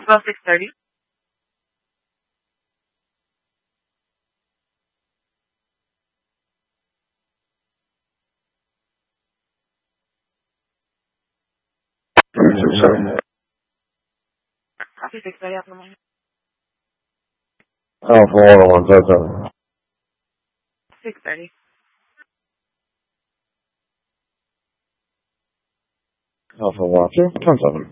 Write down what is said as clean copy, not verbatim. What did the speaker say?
Alpha 630. Copy 630 Alpha Romeo. Alpha 101, 630. Alpha 1, 2, 10-7.